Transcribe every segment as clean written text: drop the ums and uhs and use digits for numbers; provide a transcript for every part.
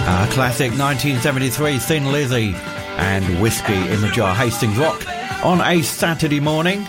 Classic 1973, Thin Lizzy and Whiskey in the Jar. Hastings Rock on a Saturday morning.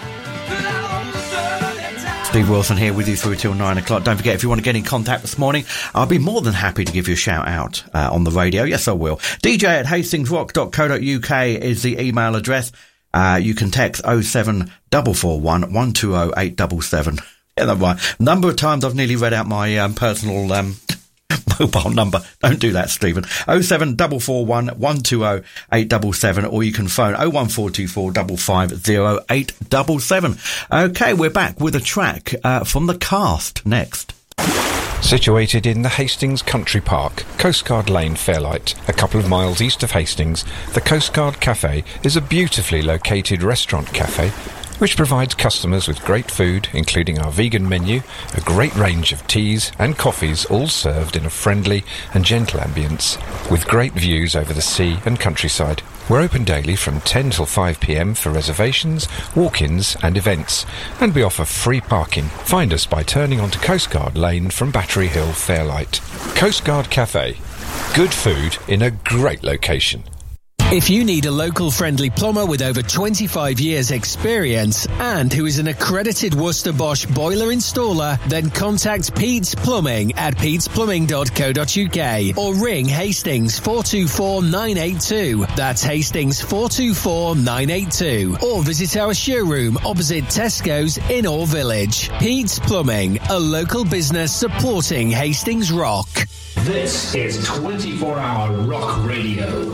Steve Wilson here with you through till 9 o'clock. Don't forget, if you want to get in contact this morning, I'll be more than happy to give you a shout out on the radio. Yes, I will. dj@hastingsrock.co.uk is the email address. You can text 07441 120 877. Yeah, that's right. Number of times I've nearly read out my personal mobile number. Don't do that, Stephen. 07441 120 877, or you can phone 01424 550 877. Okay, we're back with a track from The Cast next. Situated in the Hastings Country Park, Coastguard Lane, Fairlight, a couple of miles east of Hastings, the Coastguard Cafe is a beautifully located restaurant cafe which provides customers with great food, including our vegan menu, a great range of teas and coffees, all served in a friendly and gentle ambience, with great views over the sea and countryside. We're open daily from 10 till 5 p.m. for reservations, walk-ins and events, and we offer free parking. Find us by turning onto Coastguard Lane from Battery Hill, Fairlight. Coastguard Cafe. Good food in a great location. If you need a local friendly plumber with over 25 years experience and who is an accredited Worcester Bosch boiler installer, then contact Pete's Plumbing at pete'splumbing.co.uk or ring Hastings 424 982. That's Hastings 424 982. Or visit our showroom opposite Tesco's in Orr Village. Pete's Plumbing, a local business supporting Hastings Rock. This is 24-hour rock radio.